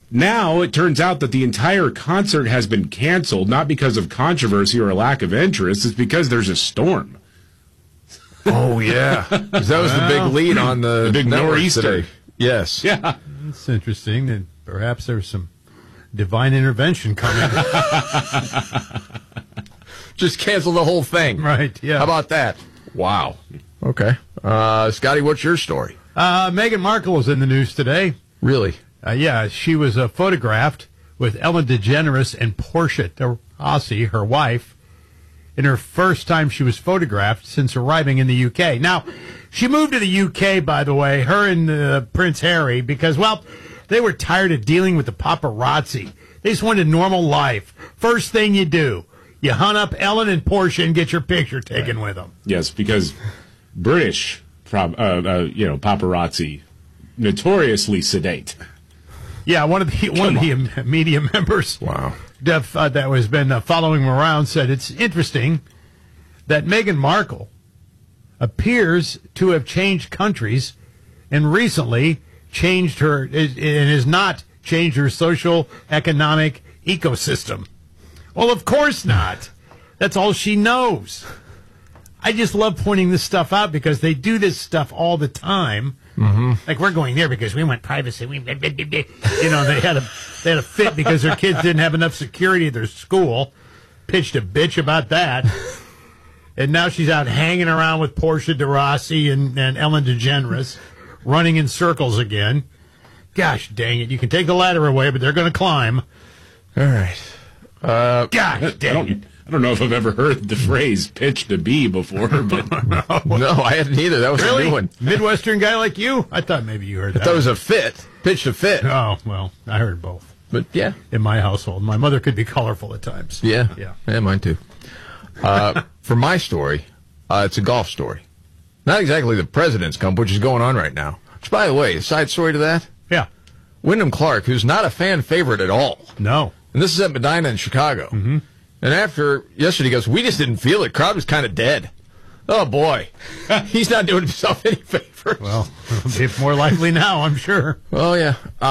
now it turns out that the entire concert has been canceled, not because of controversy or a lack of interest. It's because there's a storm. Oh, yeah. 'Cause that was the big lead on the big nor'easter today. Yes. Yeah. It's interesting that perhaps there's some divine intervention coming. Just cancel the whole thing. Right, yeah. How about that? Wow. Okay. Scotty, what's your story? Meghan Markle was in the news today. Really? Yeah, she was photographed with Ellen DeGeneres and Portia de Rossi, her wife, in her first time she was photographed since arriving in the UK. Now, she moved to the UK, by the way, her and Prince Harry, because, well, they were tired of dealing with the paparazzi. They just wanted a normal life. First thing you do, you hunt up Ellen and Portia and get your picture taken with them. Yes, because British, paparazzi, notoriously sedate. Yeah, one of the media members. Wow. That has been following him around said it's interesting that Meghan Markle appears to have changed countries and recently changed her and has not changed her social economic ecosystem. Well, of course not. That's all she knows. I just love pointing this stuff out because they do this stuff all the time. Mm-hmm. Like, we're going there because we want privacy. They had a fit because their kids didn't have enough security at their school. Pitched a bitch about that. And now she's out hanging around with Portia de Rossi and Ellen DeGeneres, running in circles again. Gosh dang it. You can take the ladder away, but they're going to climb. All right. Gosh dang it. I don't know if I've ever heard the phrase pitch to be before, but No, I hadn't either. That was Really? a new one. Midwestern guy like you? I thought maybe you heard that. I thought it was a fit. Pitch to fit. Oh, well, I heard both. But yeah. In my household. My mother could be colorful at times. Yeah. Yeah. Mine too. For my story, it's a golf story. Not exactly the President's Cup, which is going on right now. Which, by the way, a side story to that, Yeah. Wyndham Clark, who's not a fan favorite at all. No. And this is at Medina in Chicago. Mm-hmm. And after yesterday, he goes, we just didn't feel it. Crowd was kind of dead. Oh, boy. He's not doing himself any favors. Well, it'll be more likely now, I'm sure. Oh, yeah.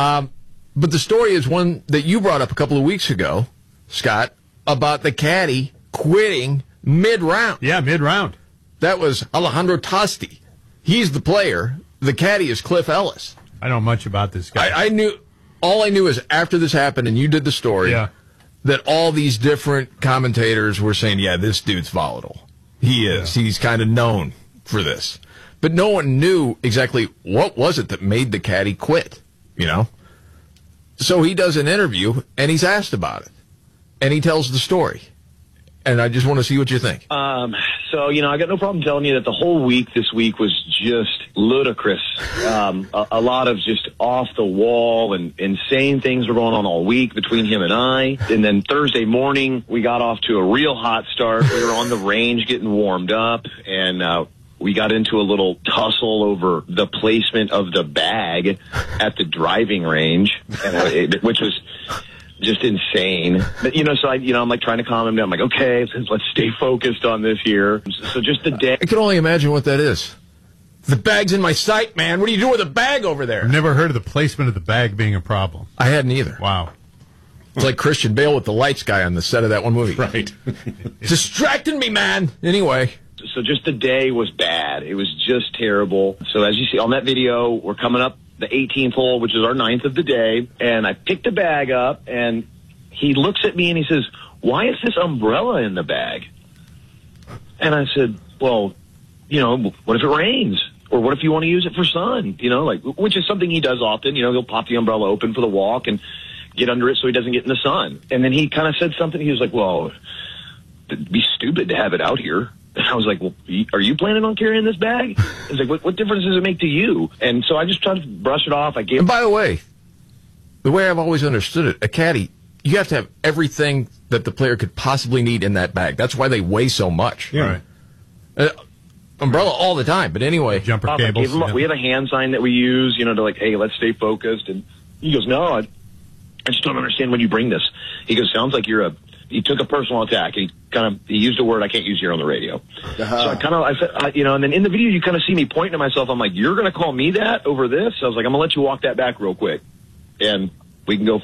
But the story is one that you brought up a couple of weeks ago, Scott, about the caddy quitting mid-round. Yeah, mid-round. That was Alejandro Tosti. He's the player. The caddy is Cliff Ellis. I don't know much about this guy. All I knew is after this happened and you did the story, that all these different commentators were saying, yeah, this dude's volatile. He is. Yeah. He's kind of known for this. But no one knew exactly what was it that made the caddy quit, So he does an interview, and he's asked about it. And he tells the story. And I just want to see what you think. I got no problem telling you that the whole week this week was just ludicrous. A lot of just off the wall and insane things were going on all week between him and I. And then Thursday morning, we got off to a real hot start. We were on the range getting warmed up, and we got into a little tussle over the placement of the bag at the driving range, which was just insane. But, so I'm like trying to calm him down. I'm like, okay, let's stay focused on this here. So just the day. I can only imagine what that is. The bag's in my sight, man. What are you doing with the bag over there? I've never heard of the placement of the bag being a problem. I hadn't either. Wow. It's like Christian Bale with the lights guy on the set of that one movie. Right. Distracting me, man. Anyway. So just the day was bad. It was just terrible. So as you see on that video, we're coming up the 18th hole, which is our 9th of the day, and I picked the bag up, and he looks at me and he says, why is this umbrella in the bag? And I said, well, what if it rains? Or what if you want to use it for sun? Which is something he does often. He'll pop the umbrella open for the walk and get under it so he doesn't get in the sun. And then he kind of said something. He was like, well, it'd be stupid to have it out here. And I was like, well, are you planning on carrying this bag? He's like, what difference does it make to you? And so I just tried to brush it off. And by the way I've always understood it, a caddy, you have to have everything that the player could possibly need in that bag. That's why they weigh so much. Yeah. Right. Umbrella all the time. But anyway. Jumper cables. We have a hand sign that we use, to like, hey, let's stay focused. And he goes, no, I just don't understand when you bring this. He goes, sounds like he took a personal attack. He used a word I can't use here on the radio. So I said, and then in the video you kind of see me pointing to myself. I'm like, you're going to call me that over this? I was like, I'm going to let you walk that back real quick, and we can go